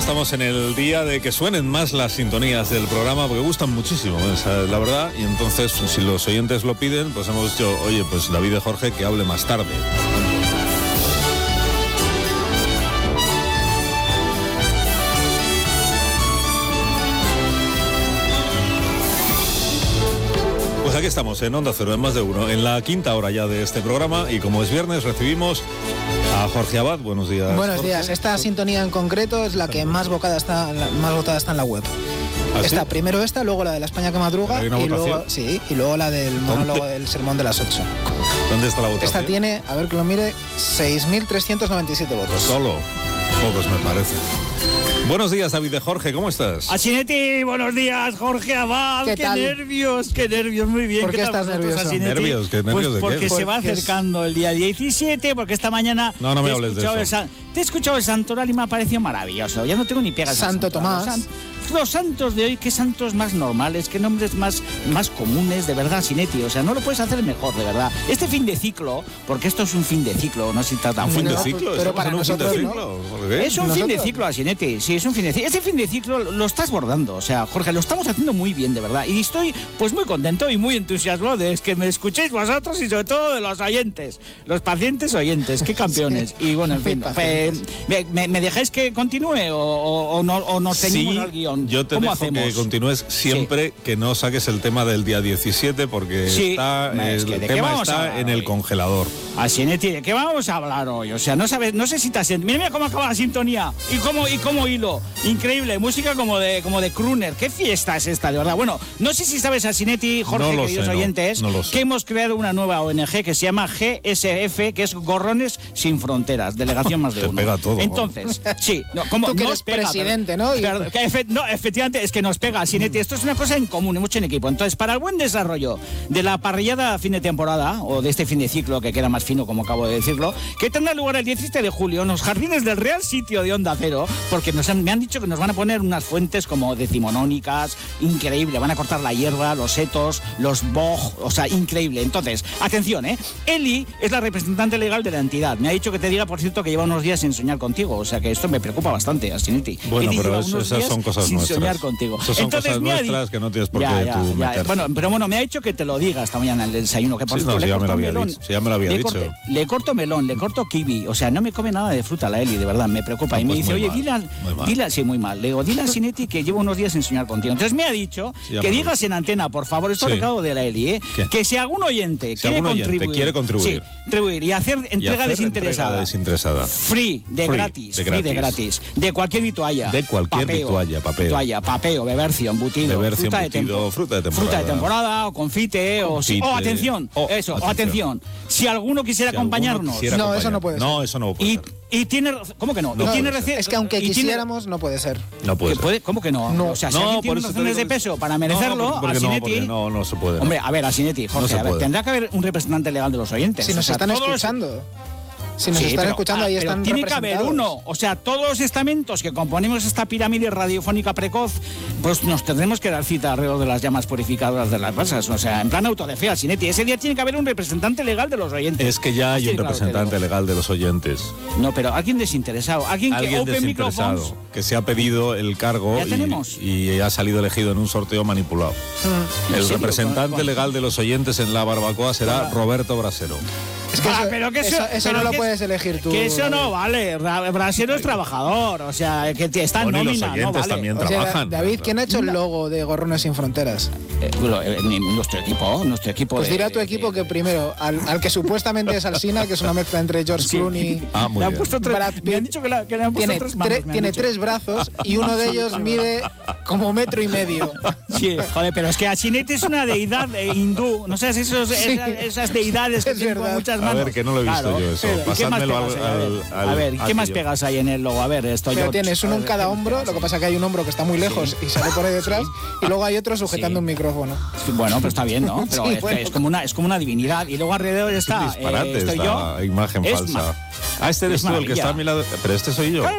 estamos en el día de que suenen más las sintonías del programa, porque gustan muchísimo, la verdad, y entonces, si los oyentes lo piden, pues hemos dicho, oye, pues David y Jorge que hable más tarde. Pues aquí estamos, en Onda Cero, en Más de Uno, en la quinta hora ya de este programa, y como es viernes, recibimos a Jorge Abad. Buenos días. Buenos Jorge. días. Esta sintonía en concreto es la que más votada está en la web. ¿Ah, está sí? primero esta, luego la de la España que madruga ¿Hay una y luego, votación? sí, y luego la del monólogo del sermón de las 8. ¿Dónde está la votación? Esta tiene, a ver que lo mire, 6.397 votos. Solo. Pocos me parece. Buenos días, David de Jorge, ¿cómo estás? Asinetti, buenos días, Jorge Abad. ¿Qué tal? Qué nervios, muy bien. ¿Por qué tal estás vosotros, nervioso? Asinetti? ¿Nervios? ¿Qué nervios Pues de qué? porque se va Porque es- acercando el día 17, porque esta mañana... No, no me te he hables de escuchado eso. Te he escuchado el santoral y me ha parecido maravilloso. Ya no tengo ni pegas. al Santo santoral. Tomás. Los santos de hoy, qué santos más normales, qué nombres más comunes, de verdad, Asinetti. O sea, no lo puedes hacer mejor, de verdad. Este fin de ciclo, porque esto es un fin de ciclo, no se trata ¿Un fin de No, ciclo? pero ¿Estamos para en un fin de nosotros, ciclo? ¿Por qué? Es un fin de ¿Nosotros? ciclo, Asinetti, sí, es un fin de ciclo. Este fin de ciclo lo estás bordando, o sea, Jorge, lo estamos haciendo muy bien, de verdad. Y estoy, pues, muy contento y muy entusiasmado de que me escuchéis vosotros y sobre todo de los oyentes, los pacientes oyentes, qué campeones. Y bueno, en fin, ¿me dejáis que continúe o nos ceñimos Sí, al guión? yo te ¿Cómo dejo hacemos? que continúes siempre que no saques el tema del día 17, porque Sí, está, es que el ¿de qué tema vamos a está hablar en el hoy? congelador. Asinetti, ¿de qué vamos a hablar hoy? O sea, no sabes, no sé si te has... Mira cómo acaba la sintonía y cómo hilo. Increíble, música como de crooner. ¿Qué fiesta es esta, de verdad? Bueno, no sé si sabes, Asinetti, Jorge, No lo queridos sé, no, oyentes, no lo sé. que hemos creado una nueva ONG que se llama GSF, que es Gorrones Sin Fronteras, Delegación Más de Te Uno. pega todo. Entonces, sí, no, como Tú que nos eres pega, presidente, pero- ¿no? Y- pero- no, efectivamente, es que nos pega, Asinetti. Esto es una cosa en común, mucho en equipo. Entonces, para el buen desarrollo de la parrillada a fin de temporada, o de este fin de ciclo, que queda más fino, como acabo de decirlo, que tendrá lugar el 17 de julio en los jardines del Real Sitio de Onda Cero, porque me han dicho que nos van a poner unas fuentes como decimonónicas, increíble, van a cortar la hierba, los setos, los boj, o sea, increíble. Entonces, atención, Eli es la representante legal de la entidad. Me ha dicho que te diga, por cierto, que lleva unos días sin soñar contigo, o sea que esto me preocupa bastante, Asinetti. Bueno, Eli pero lleva unos esas días son cosas sin nuestras. soñar contigo. Esas son Entonces, cosas me ha nuestras que no tienes por qué tú meterte. Bueno, pero bueno, me ha dicho que te lo diga esta mañana en el desayuno. Que por Sí, cierto, no, le si ya me corto lo había melón. dicho, si ya me lo había Le dicho. Le corto melón, le corto kiwi. O sea, no me come nada de fruta la Eli, de verdad, me preocupa. No, y me pues dice, muy oye, mal, muy mal. dile, sí, muy mal. Le digo, dile a Asinetti que llevo unos días sin soñar contigo. Entonces me ha dicho Sí, ya que me lo digas en antena, por favor, esto Sí. es recado de la Eli, ¿Qué? que si algún oyente Si quiere algún oyente contribuir. quiere contribuir. Sí, contribuir y hacer Y entrega hacer desinteresada. entrega desinteresada. Free, de Free, gratis, de free de gratis. gratis. De cualquier vitualla. De cualquier vitualla, papeo. Vitualla, papeo, bebercio, embutido. Bebercio, fruta embutido, fruta de temporada. Fruta de temporada, o confite, Confite. o atención, O, eso, o atención. atención. Si alguno quisiera Si alguno acompañarnos. quisiera No, acompañar- eso no puede ser. No, eso no puede Y, ser. y tiene... ¿Cómo que no? No y tiene puede ser. rece- Es que aunque y tiene- quisiéramos, no puede ser. No puede que ser. puede- ¿Cómo que no? No. O sea, si No, alguien por tiene eso unas te razones de digo- peso para merecerlo, No, porque no, Asinetti... no se puede. no. Hombre, a ver, Asinetti, Jorge, se a ver, puede. tendrá que haber un representante legal de los oyentes. Si O nos sea, están todos- escuchando. Si nos Sí, están pero- escuchando, ahí pero están tiene que haber representados. uno. O sea, todos los estamentos que componemos esta pirámide radiofónica precoz, pues nos tendremos que dar cita alrededor de las llamas purificadoras de las brasas. O sea, en plan autodefea, Asinetti. Ese día tiene que haber un representante legal de los oyentes. Es que ya hay Sí, un claro, representante te digo. legal de los oyentes. No, pero alguien desinteresado. Alguien que Alguien open desinteresado microphones. que se ha pedido el cargo Ya tenemos. y ha salido elegido en un sorteo manipulado. ¿En El serio? representante ¿Cuál? legal de los oyentes en la barbacoa será Roberto Brasero. Es que eso, pero que eso pero no lo que- puedes elegir tú. Que eso no vale. Brasero es trabajador. O sea, que está en Bueno, y los nómina. No oyentes vale. también O sea, trabajan. David, ¿quién ha hecho el logo de Gorrones Sin Fronteras? Nuestro equipo. Pues de- dirá a tu equipo que primero, al que supuestamente es Alsina, que es una mezcla entre George Sí. Clooney, Ah, muy Le han bien. puesto tres- Brad me Pitt. han dicho que le han puesto tiene, tres manos. me han tiene dicho. 3 brazos y uno de ellos mide como 1,5 metros. Sí, joder, pero es que Asinetti es una deidad hindú. No sé si esas deidades que Es tienen verdad. muchas A manos. ver, que no lo he visto Claro. yo eso. ¿Y qué más Pasádmelo pegas ahí? al- A ver, ¿qué más yo. pegas ahí en el logo? A ver, esto Pero yo... tienes uno en cada hombro, lo que pasa que hay un hombro que está muy lejos y sale por ahí detrás, y luego hay otro sujetando Sí. un micrófono. Bueno, pero está bien, ¿no? Pero Sí, es, que bueno. es como una divinidad. Y luego alrededor está... Disparate estoy esta yo. imagen Es falsa. ma- Ah, este eres es tú el que está a mi lado. Pero este soy yo.